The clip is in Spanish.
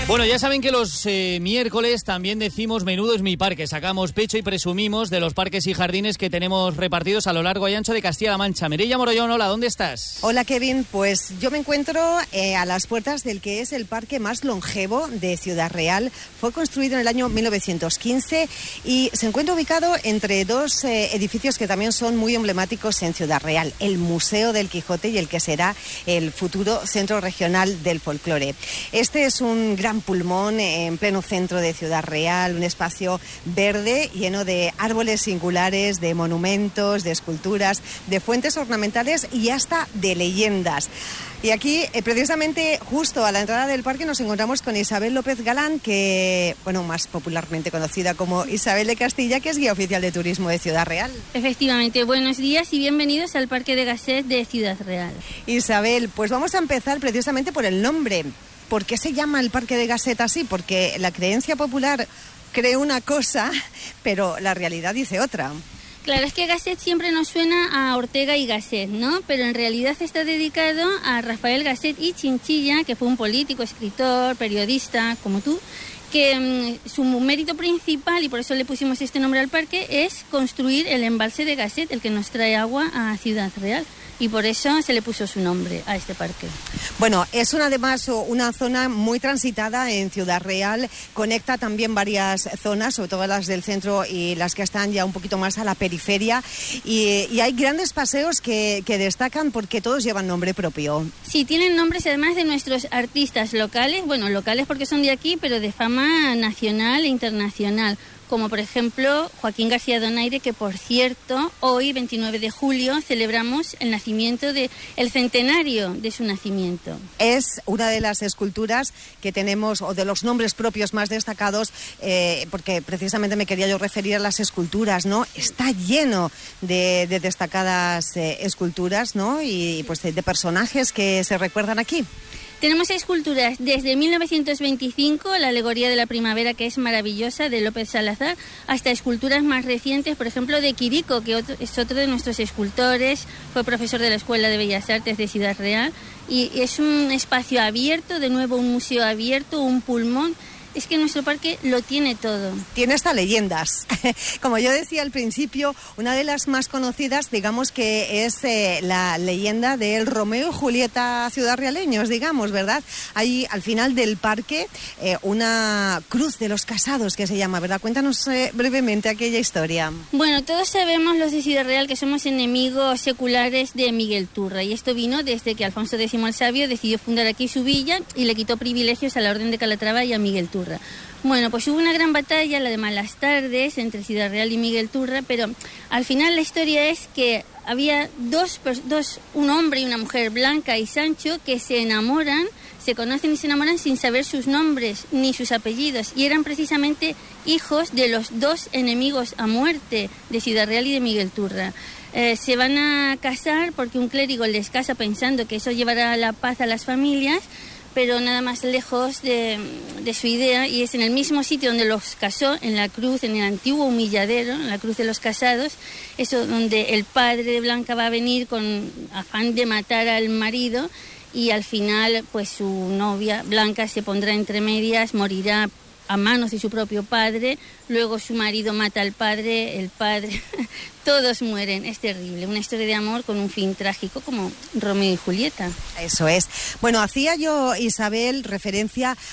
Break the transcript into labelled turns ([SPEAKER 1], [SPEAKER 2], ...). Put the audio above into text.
[SPEAKER 1] Bueno, ya saben que los miércoles también decimos Menudo es mi parque. Sacamos pecho y presumimos de los parques y jardines que tenemos repartidos a lo largo y ancho de Castilla-La Mancha. Mireia Morollón, hola, ¿dónde estás?
[SPEAKER 2] Hola, Kevin. Pues yo me encuentro a las puertas del que es el parque más longevo de Ciudad Real. Fue construido en el año 1915 y se encuentra ubicado entre dos edificios que también son muy emblemáticos en Ciudad Real. El Museo del Quijote y el que será el futuro Centro Regional del Folclore. Este es un gran pulmón en pleno centro de Ciudad Real, un espacio verde lleno de árboles singulares, de monumentos, de esculturas, de fuentes ornamentales y hasta de leyendas. Y aquí, precisamente, justo a la entrada del parque nos encontramos con Isabel López Galán, que, bueno, más popularmente conocida como Isabel de Castilla, que es guía oficial de turismo de Ciudad Real.
[SPEAKER 3] Efectivamente, buenos días y bienvenidos al Parque de Gasset de Ciudad Real.
[SPEAKER 2] Isabel, pues vamos a empezar precisamente por el nombre. ¿Por qué se llama el Parque de Gasset así? Porque la creencia popular cree una cosa, pero la realidad dice otra.
[SPEAKER 3] Claro, es que Gasset siempre nos suena a Ortega y Gasset, ¿no? Pero en realidad está dedicado a Rafael Gasset y Chinchilla, que fue un político, escritor, periodista, como tú, que su mérito principal, y por eso le pusimos este nombre al parque, es construir el embalse de Gasset, el que nos trae agua a Ciudad Real. Y por eso se le puso su nombre a este parque.
[SPEAKER 2] Bueno, es además una zona muy transitada en Ciudad Real, conecta también varias zonas, sobre todo las del centro y las que están ya un poquito más a la periferia, y hay grandes paseos que destacan porque todos llevan nombre propio.
[SPEAKER 3] Sí, tienen nombres además de nuestros artistas locales, bueno, locales porque son de aquí, pero de fama nacional e internacional. Como por ejemplo Joaquín García Donaire, que por cierto, hoy 29 de julio celebramos el nacimiento el centenario de su nacimiento.
[SPEAKER 2] Es una de las esculturas que tenemos, o de los nombres propios más destacados, porque precisamente me quería yo referir a las esculturas, ¿no? Está lleno de destacadas esculturas, ¿no? Y pues de personajes que se recuerdan aquí.
[SPEAKER 3] Tenemos esculturas desde 1925, la alegoría de la primavera, que es maravillosa, de López Salazar, hasta esculturas más recientes, por ejemplo, de Quirico, que es otro de nuestros escultores, fue profesor de la Escuela de Bellas Artes de Ciudad Real, y es un espacio abierto, de nuevo un museo abierto, un pulmón. Es que nuestro parque lo tiene todo.
[SPEAKER 2] Tiene hasta leyendas. Como yo decía al principio, una de las más conocidas, digamos que es la leyenda del Romeo y Julieta ciudadrealeños, digamos, ¿verdad? Hay al final del parque una cruz de los casados que se llama, ¿verdad? Cuéntanos brevemente aquella historia.
[SPEAKER 3] Bueno, todos sabemos los de Ciudad Real que somos enemigos seculares de Miguel Turra, y esto vino desde que Alfonso X el Sabio decidió fundar aquí su villa y le quitó privilegios a la Orden de Calatrava y a Miguel Turra. Bueno, pues hubo una gran batalla, la de Malas Tardes, entre Ciudad Real y Miguel Turra, pero al final la historia es que había un hombre y una mujer, Blanca y Sancho, que se enamoran, se conocen y se enamoran sin saber sus nombres ni sus apellidos, y eran precisamente hijos de los dos enemigos a muerte de Ciudad Real y de Miguel Turra. Se van a casar porque un clérigo les casa pensando que eso llevará la paz a las familias, pero nada más lejos de su idea, y es en el mismo sitio donde los casó, en la cruz, en el antiguo humilladero, en la cruz de los casados, eso donde el padre de Blanca va a venir con afán de matar al marido, y al final pues su novia Blanca se pondrá entre medias, morirá a manos de su propio padre, luego su marido mata al padre, el padre, todos mueren, es terrible, una historia de amor con un fin trágico como Romeo y Julieta.
[SPEAKER 2] Eso es. Bueno, hacía yo, Isabel, referencia